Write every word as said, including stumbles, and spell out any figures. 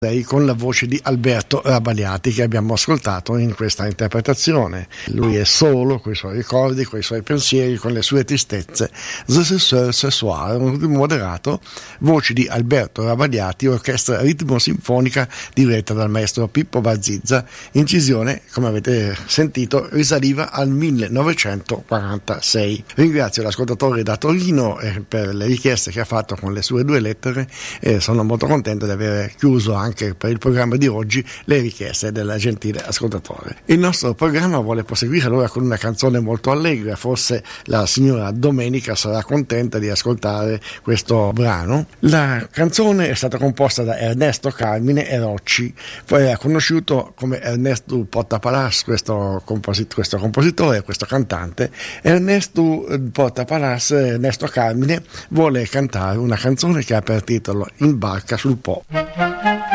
con la voce di Alberto Rabaliati che abbiamo ascoltato in questa interpretazione. Lui è solo, con i suoi ricordi, con i suoi pensieri, con le sue tristezze. Ce soir, un ritmo moderato, voci di Alberto Rabaliati, orchestra ritmo-sinfonica diretta dal maestro Pippo Barzizza, incisione, come avete sentito, risaliva al millenovecentoquarantasei. Ringrazio l'ascoltatore da Torino eh, per le richieste che ha fatto con le sue due lettere e sono molto contento di aver chiuso anche anche per il programma di oggi le richieste del gentile ascoltatore. Il nostro programma vuole proseguire allora con una canzone molto allegra, forse la signora Domenica sarà contenta di ascoltare questo brano. La canzone è stata composta da Ernesto Carmine e Rocci, poi era conosciuto come Ernesto Portapalas, questo, composit- questo compositore, questo cantante. Ernesto Portapalas, Ernesto Carmine, vuole cantare una canzone che ha per titolo In barca sul Po.